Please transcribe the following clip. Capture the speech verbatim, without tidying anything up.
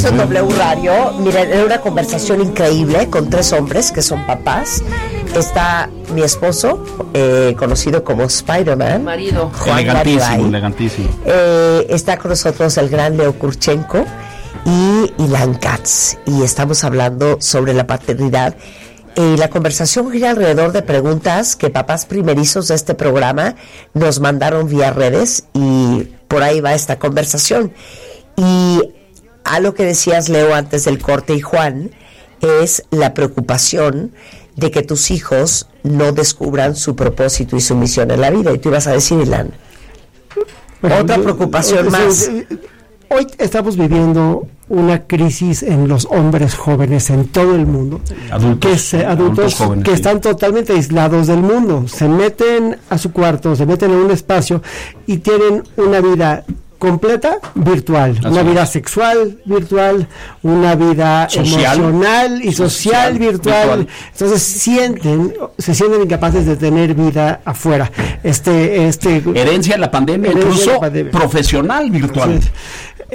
regreso en W Radio. Miren, era una conversación increíble con tres hombres que son papás. Está mi esposo, eh, conocido como Spider-Man. Marido. Juan elegantísimo, Garibay. elegantísimo. Eh, está con nosotros el gran Leo Kurchenko y Ilan Katz. Y estamos hablando sobre la paternidad. Y la conversación gira alrededor de preguntas que papás primerizos de este programa nos mandaron vía redes, y por ahí va esta conversación. Y a lo que decías, Leo, antes del corte, y Juan, es la preocupación de que tus hijos no descubran su propósito y su misión en la vida. Y tú ibas a decir, Ilan, bueno, otra yo, preocupación yo, más. Hoy estamos viviendo una crisis en los hombres jóvenes en todo el mundo, Adultos, que es, eh, adultos, adultos jóvenes, que sí. están totalmente aislados del mundo, se meten a su cuarto, se meten en un espacio y tienen una vida completa virtual, Así una es. vida sexual virtual, una vida Social. emocional y social, Social, virtual. virtual. Entonces sienten, se sienten incapaces de tener vida afuera. Este, este Herencia de la pandemia, Herencia de incluso la pandemia. profesional virtual. Así es.